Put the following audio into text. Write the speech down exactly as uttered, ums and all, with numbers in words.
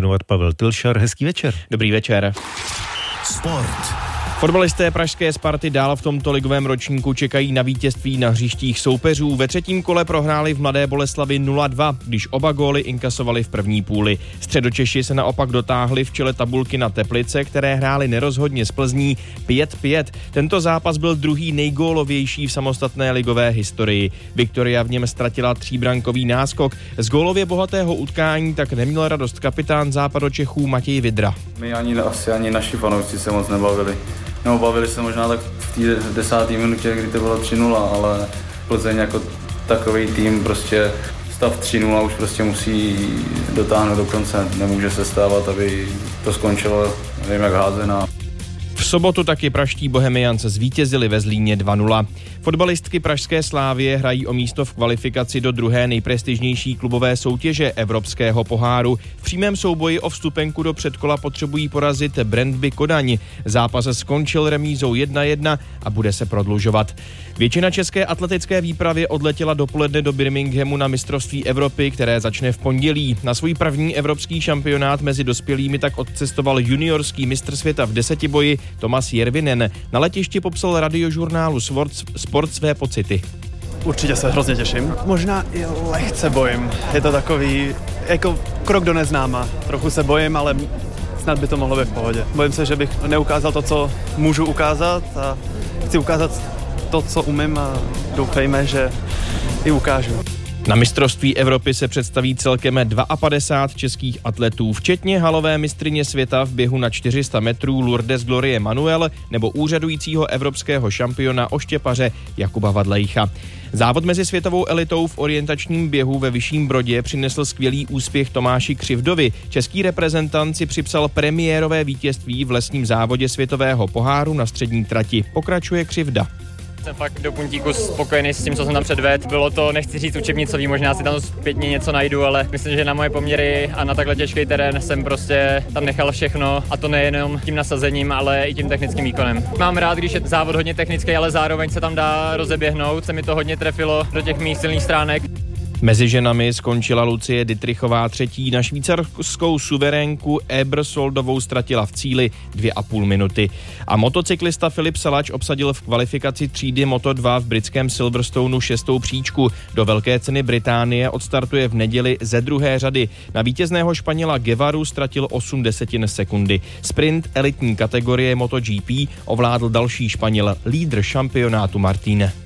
věnovat Pavel Tilšar. Hezký večer. Dobrý večer. Sport. Fotbalisté pražské Sparty dál v tomto ligovém ročníku čekají na vítězství na hřištích soupeřů. Ve třetím kole prohráli v Mladé Boleslavi nula dva, když oba góly inkasovali v první půli. Středočeši se naopak dotáhli v čele tabulky na Teplice, které hráli nerozhodně z Plzní pět pět. Tento zápas byl druhý nejgólovější v samostatné ligové historii. Viktoria v něm ztratila tříbrankový náskok. Z gólově bohatého utkání tak neměl radost kapitán Západočechů Matěj Vidra. My ani, asi ani naši fanoušci se moc nebavili. No, bavili se možná tak v té desáté minutě, kdy to bylo tři nula, ale Plzeň jako takový tým prostě stav tři nula už prostě musí dotáhnout do konce. Nemůže se stávat, aby to skončilo, nevím jak házená. V sobotu taky pražští Bohemians zvítězili ve Zlíně dva nula. Fotbalistky pražské Slávie hrají o místo v kvalifikaci do druhé nejprestižnější klubové soutěže Evropského poháru. V přímém souboji o vstupenku do předkola potřebují porazit Brøndby Kodaň. Zápas skončil remízou jedna jedna a bude se prodlužovat. Většina české atletické výpravy odletěla dopoledne do Birminghamu na mistrovství Evropy, které začne v pondělí. Na svůj první evropský šampionát mezi dospělými tak odcestoval juniorský mistr světa v desetiboji Tomas Järvinen. Na letišti popsal radiožurnálu Sport své pocity. Určitě se hrozně těším. Možná i lehce bojím. Je to takový jako krok do neznáma. Trochu se bojím, ale snad by to mohlo být v pohodě. Bojím se, že bych neukázal to, co můžu ukázat a chci ukázat to, co umím a doufejme, že i ukážu. Na mistrovství Evropy se představí celkem padesát dva českých atletů, včetně halové mistryně světa v běhu na čtyři sta metrů Lourdes Glorie Manuel nebo úřadujícího evropského šampiona oštěpaře Jakuba Vadlejcha. Závod mezi světovou elitou v orientačním běhu ve Vyšším Brodě přinesl skvělý úspěch Tomáši Křivdovi. Český reprezentant si připsal premiérové vítězství v lesním závodě světového poháru na střední trati. Pokračuje Křivda. Jsem fakt do puntíku spokojený s tím, co jsem tam předvedl. Bylo to, nechci říct učebnicový, možná si tam zpětně něco najdu, ale myslím, že na moje poměry a na takhle těžký terén jsem prostě tam nechal všechno, a to nejenom tím nasazením, ale i tím technickým výkonem. Mám rád, když je závod hodně technický, ale zároveň se tam dá rozeběhnout. Se mi to hodně trefilo do těch mých silných stránek. Mezi ženami skončila Lucie Dittrichová třetí, na švýcarskou suverénku Ebersoldovou ztratila v cíli dvě a půl minuty. A motocyklista Filip Salač obsadil v kvalifikaci třídy Moto dva v britském Silverstoneu šestou příčku. Do Velké ceny Británie odstartuje v neděli ze druhé řady. Na vítězného Španěla Guevaru ztratil osm desetin sekundy. Sprint elitní kategorie MotoGP ovládl další Španěl, lídr šampionátu Martín.